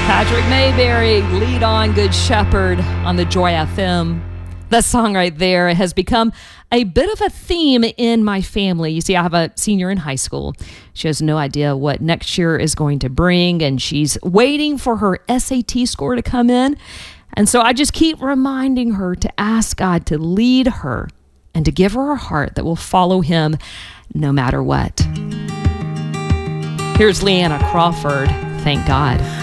Patrick Mayberry, Lead On, Good Shepherd on the Joy FM. That song right there has become a bit of a theme in my family. You see, I have a senior in high school. She has no idea what next year is going to bring, and she's waiting for her SAT score to come in. And so I just keep reminding her to ask God to lead her and to give her a heart that will follow him no matter what. Here's Leanna Crawford. Thank God.